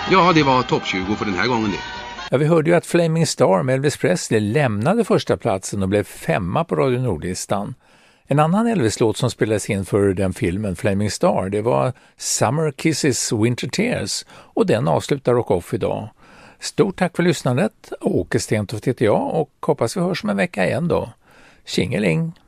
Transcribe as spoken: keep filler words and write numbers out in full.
Ja, det var topp tjugo för den här gången det. Ja, vi hörde ju att Flaming Star med Elvis Presley lämnade första platsen och blev femma på Radio Nordlistan. En annan Elvis-låt som spelades in för den filmen, Flaming Star, det var Summer Kisses Winter Tears, och den avslutar Rock Off idag. Stort tack för lyssnandet. Åke Stentoft heter jag och hoppas vi hörs om en vecka igen då. Tjingeling!